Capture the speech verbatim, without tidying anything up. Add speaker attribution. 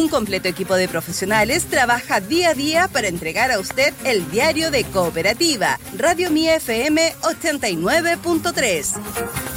Speaker 1: Un completo equipo de profesionales trabaja día a día para entregar a usted el diario de Cooperativa. Radio Mía F M ochenta y nueve punto tres.